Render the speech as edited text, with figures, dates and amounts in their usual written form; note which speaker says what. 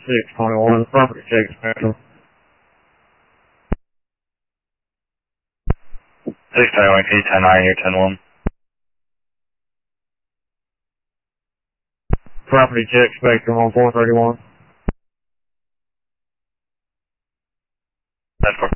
Speaker 1: 621, property check Spectrum.
Speaker 2: 621 Key 109 here, 101.
Speaker 1: Property check Spectrum on 431.
Speaker 2: That's for